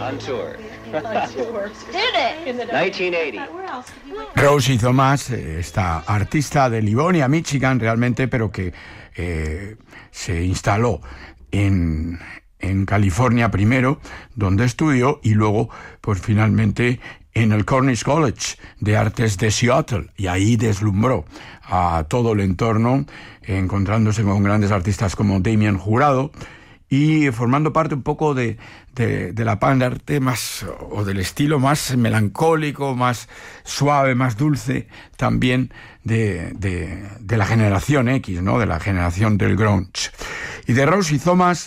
On tour. 1980. Rosie Thomas, esta artista de Livonia, Michigan, realmente, pero que se instaló en California primero, donde estudió, y luego, pues finalmente, en el Cornish College de Artes de Seattle, y ahí deslumbró a todo el entorno, encontrándose con grandes artistas como Damien Jurado, y formando parte un poco de la pan de arte más, o del estilo más melancólico, más suave, más dulce, también de la generación X, ¿no? De la generación del grunge. Y de Rosie Thomas